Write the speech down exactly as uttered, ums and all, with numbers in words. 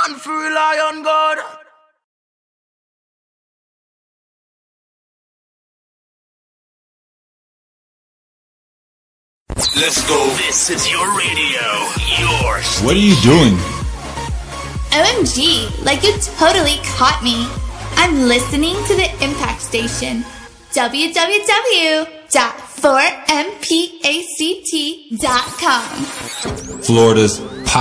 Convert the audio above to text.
man for rely on God. Let's go. This is your radio. Your station. What are you doing? O M G, like you totally caught me. I'm listening to the Impact Station. w w w dot four m pact dot com. Florida's